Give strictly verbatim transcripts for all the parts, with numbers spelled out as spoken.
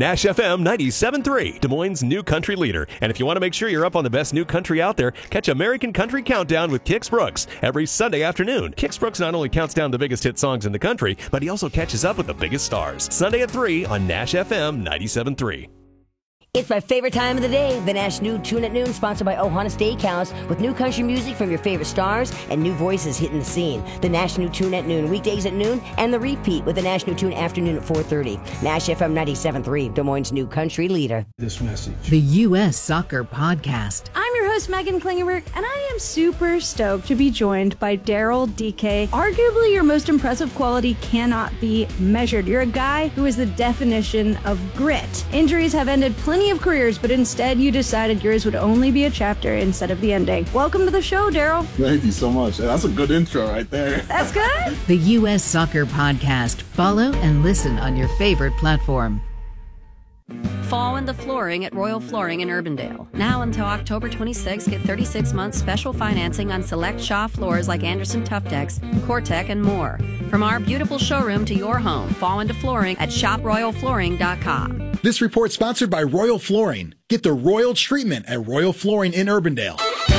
Nash F M ninety-seven point three, Des Moines' new country leader. And if you want to make sure you're up on the best new country out there, catch American Country Countdown with Kix Brooks every Sunday afternoon. Kix Brooks not only counts down the biggest hit songs in the country, but he also catches up with the biggest stars. Sunday at three on Nash F M ninety-seven point three. It's my favorite time of the day, the Nash New Tune at Noon, sponsored by Ohana Steakhouse, with new country music from your favorite stars and new voices hitting the scene. The Nash New Tune at Noon, weekdays at noon, and the repeat with the Nash New Tune afternoon at four thirty. Nash F M ninety-seven point three, Des Moines' new country leader. This message. The U S Soccer Podcast. I'm your host, Megan Klingenberg, and I am super stoked to be joined by Daryl D K. Arguably, your most impressive quality cannot be measured. You're a guy who is the definition of grit. Injuries have ended plenty of careers, but instead you decided yours would only be a chapter instead of the ending. Welcome to the show, Daryl. Thank you so much. That's a good intro right there. That's good. The U S Soccer Podcast. Follow and listen on your favorite platform. Fall into flooring at Royal Flooring in Urbandale. Now until October twenty-sixth, get thirty-six months special financing on select Shaw floors like Anderson Tough Decks, Cortec, and more. From our beautiful showroom to your home, fall into flooring at shop royal flooring dot com. This report sponsored by Royal Flooring. Get the Royal treatment at Royal Flooring in Urbandale.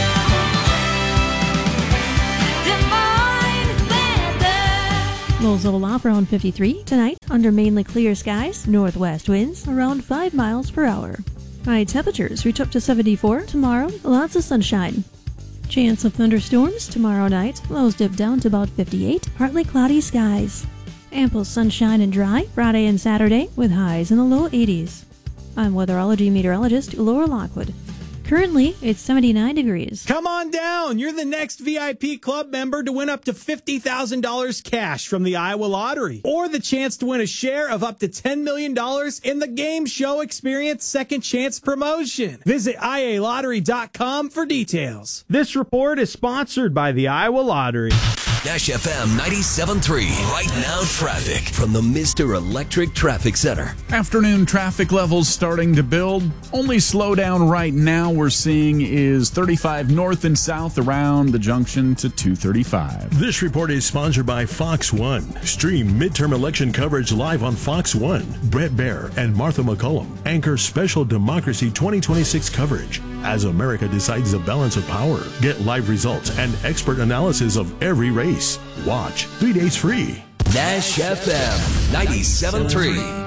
Lows of aloft around fifty-three. Tonight, under mainly clear skies, northwest winds around five miles per hour. High temperatures reach up to seventy-four. Tomorrow, lots of sunshine. Chance of thunderstorms tomorrow night. Lows dip down to about fifty-eight. Partly cloudy skies. Ample sunshine and dry Friday and Saturday with highs in the low eighties. I'm weatherology meteorologist Laura Lockwood. Currently, it's seventy-nine degrees. Come on down. You're the next V I P club member to win up to fifty thousand dollars cash from the Iowa Lottery, or the chance to win a share of up to ten million dollars in the Game Show Experience Second Chance promotion. Visit I A lottery dot com for details. This report is sponsored by the Iowa Lottery. Nash F M ninety-seven point three. Right now, traffic from the Mister Electric Traffic Center. Afternoon traffic levels starting to build. Only slowdown right now we're seeing is thirty-five north and south around the junction to two thirty-five. This report is sponsored by Fox One. Stream midterm election coverage live on Fox One. Brett Baer and Martha McCullum anchor special Democracy twenty twenty-six coverage as America decides the balance of power. Get live results and expert analysis of every race. Watch three days free. Nash F M ninety-seven point three.